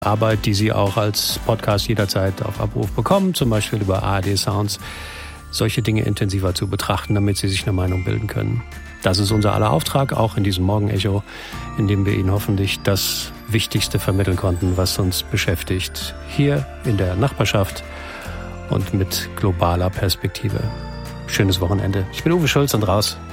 Arbeit, die Sie auch als Podcast jederzeit auf Abruf bekommen, zum Beispiel über ARD Sounds, solche Dinge intensiver zu betrachten, damit Sie sich eine Meinung bilden können. Das ist unser aller Auftrag, auch in diesem Morgenecho, in dem wir Ihnen hoffentlich das Wichtigste vermitteln konnten, was uns beschäftigt, hier in der Nachbarschaft und mit globaler Perspektive. Schönes Wochenende. Ich bin Uwe Schulz und raus.